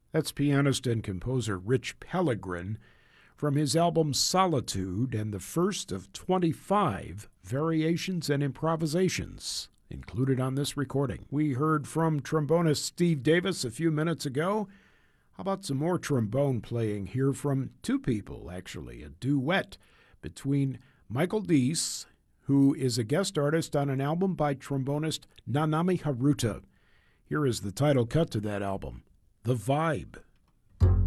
That's pianist and composer Rich Pellegrin from his album Solitude and the first of 25 variations and improvisations included on this recording. We heard from trombonist Steve Davis a few minutes ago. How about some more trombone playing here from two people, actually, a duet between Michael Deese, who is a guest artist on an album by trombonist Nanami Haruta. Here is the title cut to that album, The Vibe.